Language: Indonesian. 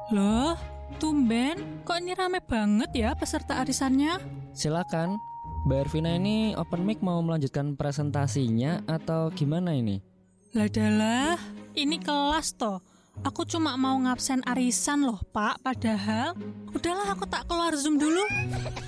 Loh, tumben, kok ini rame banget ya peserta arisannya? Silakan, Mbak Ervina ini open mic mau melanjutkan presentasinya atau gimana ini? Ladalah, ini kelas toh. Aku cuma mau ngabsen arisan loh, Pak. Padahal, udahlah aku tak keluar Zoom dulu.